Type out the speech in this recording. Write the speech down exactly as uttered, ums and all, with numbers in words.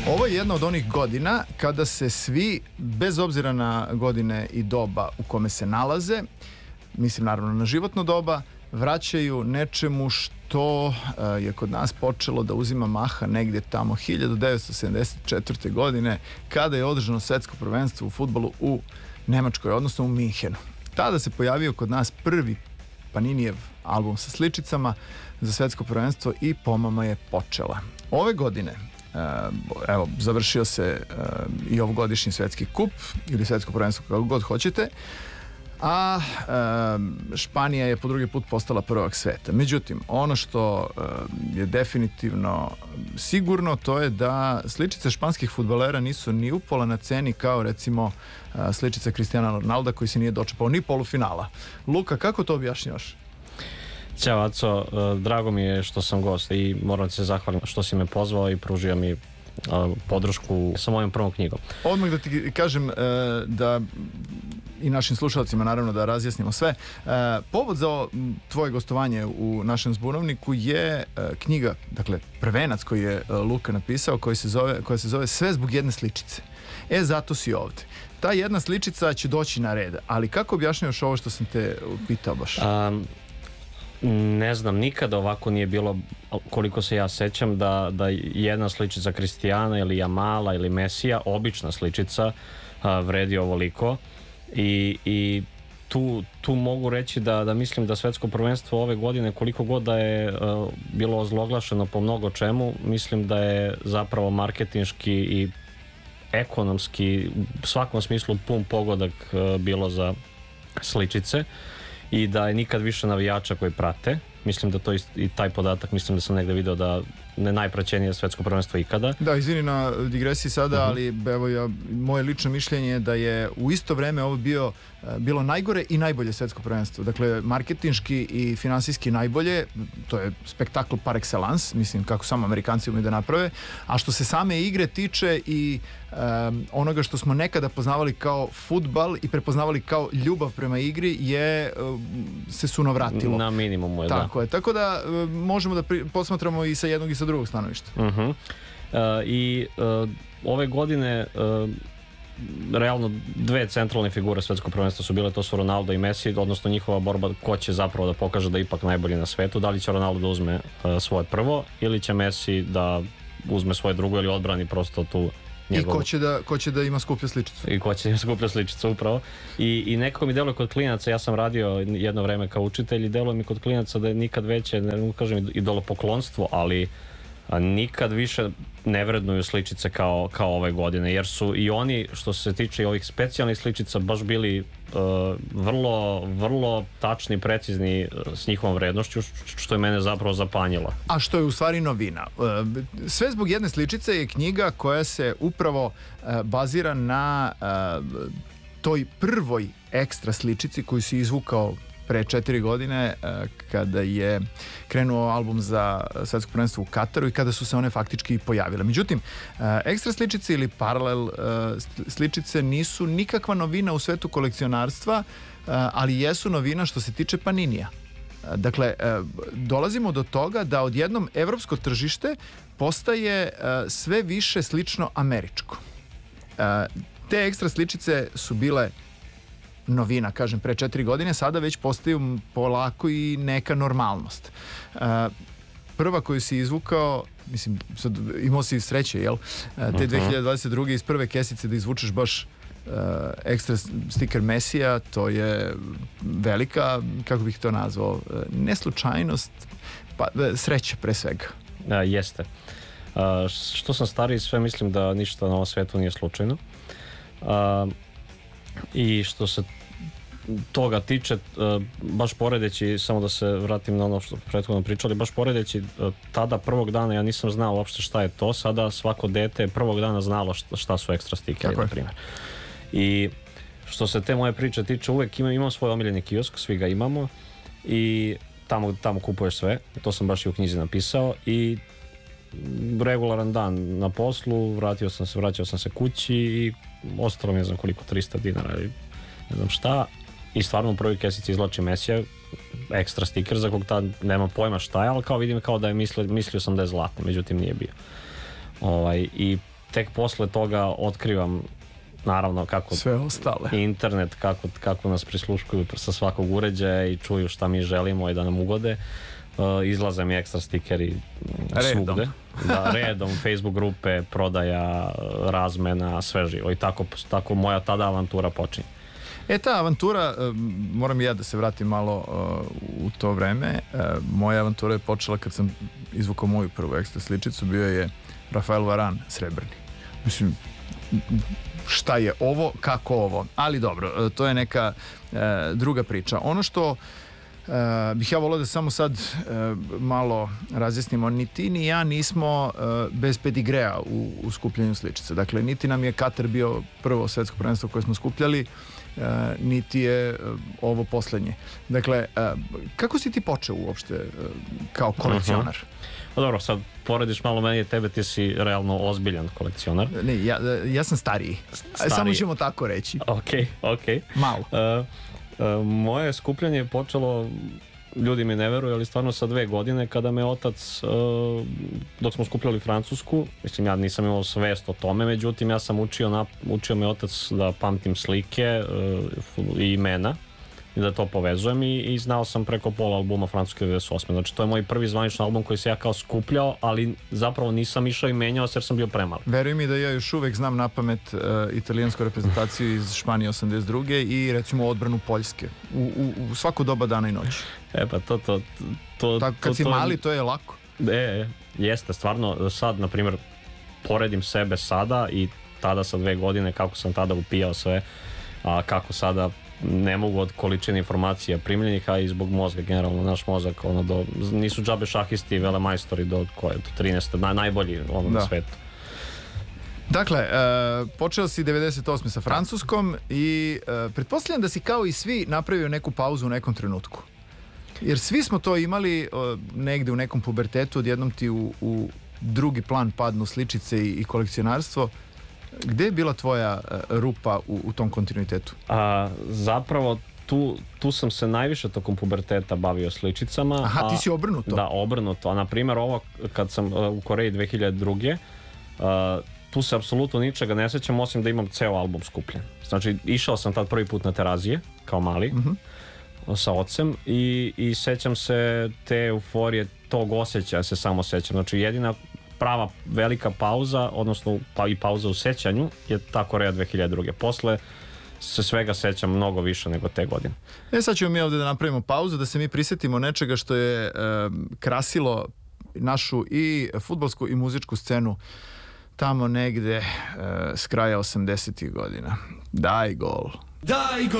Ovo je jedna od onih godina kada se svi, bez obzira na godine i doba u kome se nalaze, mislim naravno na životno doba, vraćaju nečemu što uh, je kod nas počelo da uzima maha negdje tamo hiljadu devetsto sedamdeset četvrte. godine kada je održano svetsko prvenstvo u fudbalu u Nemačkoj, odnosno u Minhenu. Tada se pojavio kod nas prvi Paninijev album sa sličicama za svetsko prvenstvo i pomama je počela. Ove godine evo, završio se i ovogodišnji svetski kup ili svetsko prvenstvo, kako god hoćete, a Španija je po drugi put postala prvak sveta. Međutim, ono što je definitivno sigurno, to je da sličice španskih fudbalera nisu ni upola na ceni kao recimo sličica Cristiana Ronalda, koji se nije dočepao ni polufinala. Luka, kako to objašnjavaš? Ćao Aco, drago mi je što sam gost i moram se zahvaliti što si me pozvao i pružio mi podršku sa mojom prvom knjigom. Odmah da ti kažem da i našim slušalcima naravno da razjasnimo sve. Povod za tvoje gostovanje u našem zbunovniku je knjiga, dakle prvenac koji je Luka napisao, koji se zove, koja se zove Sve zbog jedne sličice. E, zato si ovdje. Ta jedna sličica će doći na red, ali kako objašnjavaš ovo što sam te pitao baš? Um, ne znam, nikada ovako nije bilo, koliko se ja sećam, da, da jedna sličica Kristijana ili Jamala ili Mesija, obična sličica, a, vredi ovoliko. I, i tu, tu mogu reći da, da mislim da svetsko prvenstvo ove godine, koliko god da je uh, bilo ozloglašeno po mnogo čemu, mislim da je zapravo marketinški i ekonomski u svakom smislu pun pogodak uh, bilo za sličice i da je nikad više navijača koji prate. Mislim da to i, i taj podatak, mislim da sam negde video da ne najpraćenije svetsko prvenstvo ikada. Da, izvini na digresiji sada, uh-huh. ali evo ja, moje lično mišljenje je da je u isto vreme ovo bio, bilo najgore i najbolje svetsko prvenstvo. Dakle, marketinški i finansijski najbolje, to je spektakl par excellence, mislim kako samo Amerikanci umiju da naprave, a što se same igre tiče i um, onoga što smo nekada poznavali kao fudbal i prepoznavali kao ljubav prema igri je um, se sunovratilo. Na minimumu je, Tako da. je, tako da um, možemo da pri, posmatramo i sa jednog i sa drugog stanovišta. Uh-huh. Uh, I uh, ove godine uh, realno dve centralne figure svetskog prvenstva su bile, to su Ronaldo i Messi, odnosno njihova borba ko će zapravo da pokaže da je ipak najbolji na svetu, da li će Ronaldo da uzme uh, svoje prvo ili će Messi da uzme svoje drugo ili odbrani prosto tu njegovu. I ko će da, ko će da ima skuplju sličicu. I ko će da ima skuplju sličicu, upravo. I, i nekako mi deluje kod klinaca, ja sam radio jedno vreme kao učitelj i deluje mi kod klinaca da je nikad veće, ne mogu kažem idolopoklonstvo, ali a nikad više ne vrednuju sličice kao, kao ove godine, jer su i oni, što se tiče ovih specijalnih sličica, baš bili uh, vrlo, vrlo tačni, precizni s njihovom vrednošću, što je mene zapravo zapanjilo. A što je u stvari novina. Sve zbog jedne sličice je knjiga koja se upravo uh, bazira na uh, toj prvoj ekstra sličici koju si izvukao pre četiri godine kada je krenuo album za svetsko prvenstvo u Kataru i kada su se one faktički pojavile. Međutim, ekstra sličice ili paralel sličice nisu nikakva novina u svetu kolekcionarstva, ali jesu novina što se tiče Paninija. Dakle, dolazimo do toga da odjednom evropsko tržište postaje sve više slično američko. Te ekstra sličice su bile novina, kažem, pre četiri godine, sada već postaju polako i neka normalnost. Uh, prva koju si izvukao, mislim, sad imao si sreće, jel? Uh, te dve hiljade dvadeset druge iz prve kesice da izvučeš baš uh, ekstra stiker Mesija, to je velika, kako bih to nazvao, uh, neslučajnost, pa sreća pre svega. Uh, jeste. Uh, što sam stariji, sve mislim da ništa na ovom svetu nije slučajno. Uh, I što se toga tiče, baš poredeći, samo da se vratim na ono što prethodno pričali, baš poredeći tada prvog dana ja nisam znao uopšte šta je to, sada svako dete prvog dana znalo šta su ekstra stikeri, na primjer. I što se te moje priče tiče, uvek imam, imam svoj omiljeni kiosk, svi ga imamo i tamo, tamo kupuješ sve, to sam baš i u knjizi napisao i regularan dan na poslu, vratio sam se, vraćao sam se kući i ostalo mi ne znam koliko, trista dinara ili ne znam šta, i stvarno u prvoj kesici izlači Mesija, ekstra stiker za kog tad nema pojma šta je, ali kao vidim kao da je mislio, mislio sam da je zlatno, međutim nije bio. Ovaj, i tek posle toga otkrivam naravno kako sve ostale internet, kako, kako nas prisluškuju sa svakog uređaja i čuju šta mi želimo i da nam ugode. Uh, izlaze mi ekstra stikeri svugde. Da, redom, Facebook grupe, prodaja, razmena, sve živo. I tako, tako moja tada avantura počinje. E ta avantura, moram i ja da se vratim malo uh, u to vreme. Uh, moja avantura je počela kad sam izvukao moju prvu ekstra sličicu, bio je Rafael Varan srebrni. Mislim, šta je ovo, kako ovo? Ali dobro, to je neka uh, druga priča. Ono što Uh, bih ja volao da samo sad uh, malo razjasnimo, ni ti ni ja nismo uh, bez pedigreja u, u skupljanju sličica. Dakle, niti nam je Katar bio prvo svetsko prvenstvo koje smo skupljali, uh, niti je uh, ovo poslednje. Dakle, uh, kako si ti počeo uopšte uh, kao kolekcionar? Uh-huh. Pa dobro, sad porediš malo meni, tebe ti si realno ozbiljan kolekcionar. Ne, ja, ja sam stariji. stariji. Samo ćemo tako reći. Ok, ok. Malo. Uh, Uh, moje skupljanje je počelo, ljudi mi ne veruju, ali stvarno sa dve godine kada me otac, uh, dok smo skupljali Francusku, mislim ja nisam imao svest o tome, međutim ja sam učio, na, učio me otac da pamtim slike uh, i imena i da to povezujem i, i znao sam preko pola albuma Francuske devedeset osme. Znači to je moj prvi zvaničan album koji se ja kao skupljao, ali zapravo nisam išao i menjao se jer sam bio premali. Veruj mi da ja još uvek znam na pamet uh, italijansku reprezentaciju iz Španije osamdeset druge i recimo odbranu Poljske u, u, u svako doba dana i noći. E pa to, to, to, Tako, kad to, si to, mali to je lako. E, jeste, stvarno sad, na primjer, poredim sebe sada i tada sa dve godine, kako sam tada upijao sve, a kako sada ne mogu od količine informacija primljenih, a i zbog mozga, generalno naš mozak, ono, do, nisu džabe šahisti i velemajstori do koje, do trinaeste, naj, najbolji ono na svetu. Dakle, uh, počeo si devedeset osme sa Francuskom i uh, pretpostavljam da si kao i svi napravio neku pauzu u nekom trenutku. Jer svi smo to imali uh, negde u nekom pubertetu, odjednom ti u, u drugi plan padnu sličice i, i kolekcionarstvo. Gde je bila tvoja uh, rupa u, u tom kontinuitetu? A, zapravo tu, tu sam se najviše tokom puberteta bavio sličicama. Aha, ti si obrnuto. Da, obrnuto. A na primjer ovo kad sam uh, u Koreji dve hiljade druge. Uh, tu se apsolutno ničega ne sećam osim da imam ceo album skupljen. Znači išao sam tad prvi put na Terazije kao mali mm-hmm. sa ocem i, i sećam se te euforije, tog osjećaja se samo sećam. Znači jedina prava velika pauza, odnosno pa i pauza u sećanju je ta Koreja dve hiljade druge. Posle se svega sećam mnogo više nego te godine. E sad ćemo mi ovdje da napravimo pauzu, da se mi prisetimo nečega što je e, krasilo našu i fudbalsku i muzičku scenu tamo negde e, s kraja osamdesetih godina. Daj gol. Daj gol.